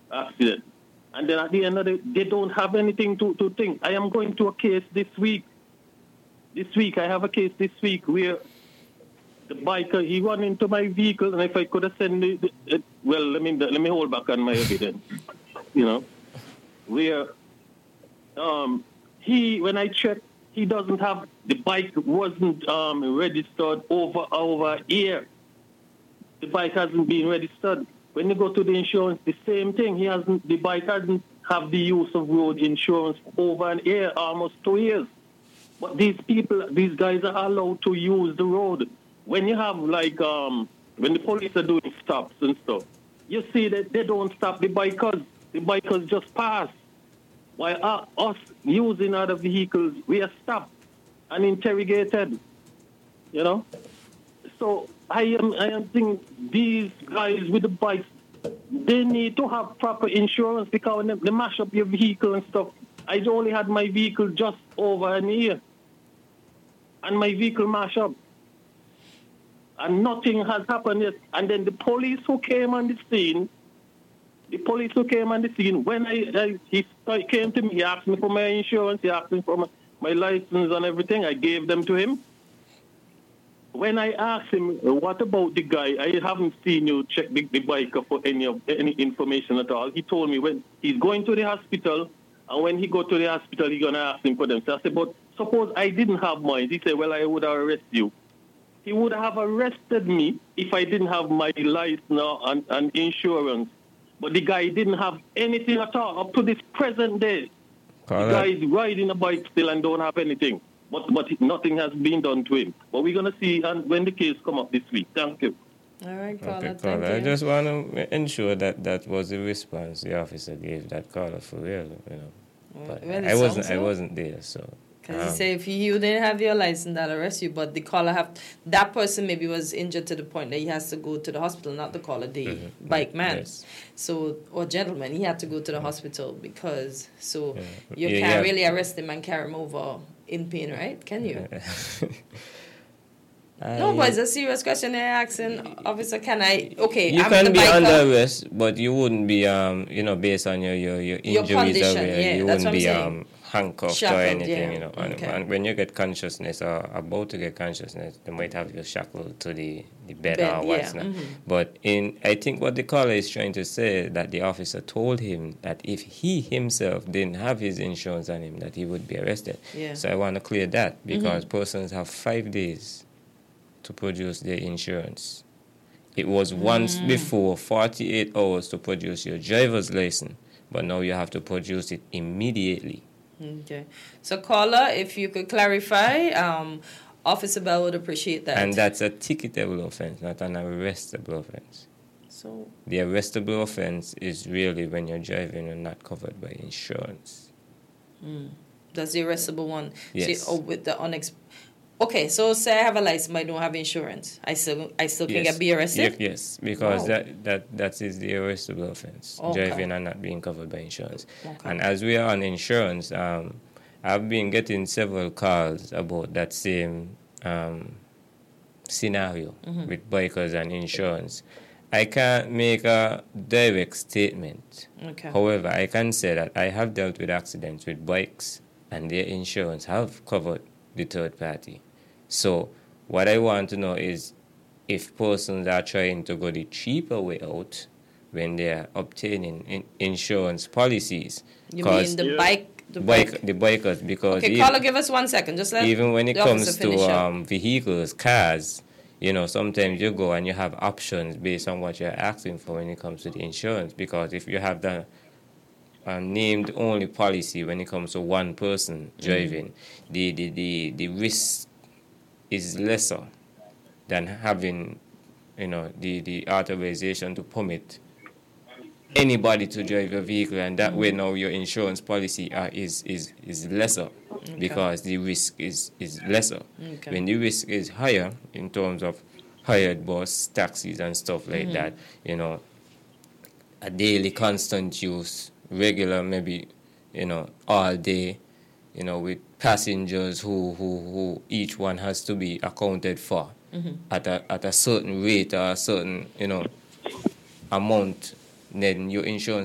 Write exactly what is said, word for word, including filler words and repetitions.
accident. And then at the end of the day, they don't have anything to, to think. I am going to a case this week. This week, I have a case this week where the biker, he ran into my vehicle, and if I could have sent the, the, the well, let me let me hold back on my evidence, you know, where um, he, when I checked, he doesn't have, the bike wasn't um, registered over, over a year. The bike hasn't been registered. When you go to the insurance, the same thing. He hasn't, the bike hasn't have the use of road insurance over an year, almost two years. But these people, these guys are allowed to use the road. When you have like, um, when the police are doing stops and stuff, you see that they don't stop the bikers. The bikers just pass. While uh, us using other vehicles, we are stopped and interrogated, you know. So I am, I am thinking these guys with the bikes, they need to have proper insurance, because when they, they mash up your vehicle and stuff. I only had my vehicle just over a year, and my vehicle mash up. And nothing has happened yet. And then the police who came on the scene, the police who came on the scene, when I, I he came to me, he asked me for my insurance, he asked me for my, my license and everything. I gave them to him. When I asked him, what about the guy? I haven't seen you check the, the biker for any of any information at all. He told me when he's going to the hospital, and when he go to the hospital, he's going to ask him for them. So I said, but suppose I didn't have mine. He said, well, I would arrest you. He would have arrested me if I didn't have my license and, and insurance. But the guy didn't have anything at all up to this present day. Correct. The guy is riding a bike still and don't have anything. But but nothing has been done to him. But we're going to see and when the case come up this week. Thank you. All right, caller. Okay, thank caller. you. I just want to ensure that that was the response the officer gave that caller for real, you know. But well, I wasn't so. I wasn't there, so. Because um, he say if you didn't have your license, they'll arrest you. But the caller have that person maybe was injured to the point that he has to go to the hospital, not the caller, the mm-hmm. bike man. Yes. So or gentleman, he had to go to the hospital because so yeah. you yeah, can't yeah. really arrest him and carry him over in pain, right? Can you? I, no, but it's a serious question they're asking. Officer, can I? Okay, you I'm can the be biker. under arrest, but you wouldn't be, um, you know, based on your your, your injuries Your condition, or yeah, you that's wouldn't what I'm be saying. um, handcuffed Shackled, or anything, yeah. you know. And, Okay. and when you get consciousness or about to get consciousness, they might have you shackled to the, the bed, Bed, or what's yeah, not. mhm. But in I think what the caller is trying to say that the officer told him that if he himself didn't have his insurance on him, that he would be arrested. Yeah. So I want to clear that because Mhm. persons have five days to produce their insurance. It was once Mm. before forty-eight hours to produce your driver's license, but now you have to produce it immediately. Okay. So, caller, if you could clarify, um, Officer Bell would appreciate that. And that's a ticketable offense, not an arrestable offense. So, The arrestable offense is really when you're driving and not covered by insurance. mm, that's the arrestable one. Yes. So, oh, with the unex. Okay, so say I have a license, but I don't have insurance. I still, I still can Yes. get be arrested. Ye- Yes, because Wow. that, that, that is the arrestable offense, Okay. driving and not being covered by insurance. Okay. And as we are on insurance, um, I've been getting several calls about that same um, scenario Mhm. with bikers and insurance. I can't make a direct statement. Okay. However, I can say that I have dealt with accidents with bikes and their insurance have covered the third party. So what I want to know is if persons are trying to go the cheaper way out when they are obtaining in insurance policies. You mean the Yeah. bike? The bike, bike. the bikers, because Okay, even, caller, give us one second. Just let even when it the comes officer to finish up. um, vehicles, cars, you know, sometimes you go and you have options based on what you're asking for when it comes to the insurance. Because if you have the uh, named only policy when it comes to one person driving, mm-hmm. the, the, the, the risk is lesser than having, you know, the, the authorization to permit anybody to drive your vehicle, and that mm-hmm. way now your insurance policy uh, is, is, is lesser okay. because the risk is, is lesser. Okay. When the risk is higher in terms of hired bus, taxis and stuff like mm-hmm. that, you know, a daily constant use, regular maybe, you know, all day, you know, with passengers who, who, who each one has to be accounted for mm-hmm. at a at a certain rate or a certain, you know, amount, then your insurance